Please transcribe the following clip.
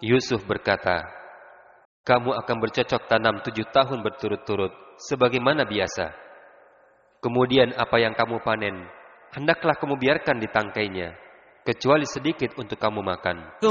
Yusuf berkata, kamu akan bercocok tanam 7 tahun berturut-turut, sebagaimana biasa. Kemudian apa yang kamu panen, hendaklah kamu biarkan di tangkainya, kecuali sedikit untuk kamu makan.